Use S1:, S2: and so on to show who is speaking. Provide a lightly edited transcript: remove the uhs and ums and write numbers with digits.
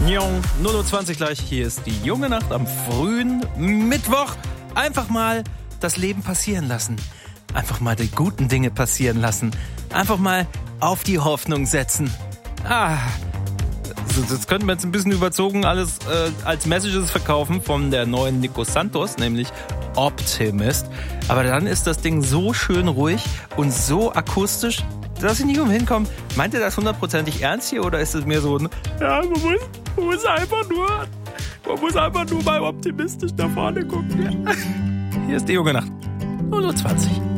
S1: 0:20 gleich, hier ist die junge Nacht am frühen Mittwoch. Einfach mal das Leben passieren lassen. Einfach mal die guten Dinge passieren lassen. Einfach mal auf die Hoffnung setzen. Das könnten wir jetzt ein bisschen überzogen alles als Messages verkaufen von der neuen Nico Santos, nämlich Optimist. Aber dann ist das Ding so schön ruhig und so akustisch, dass ich nicht umhin komme. Meint ihr das 100%ig ernst hier oder ist es mir so ein, ja, man muss einfach nur mal optimistisch nach vorne gucken. Ja. Hier ist die junge Nacht. 0:20.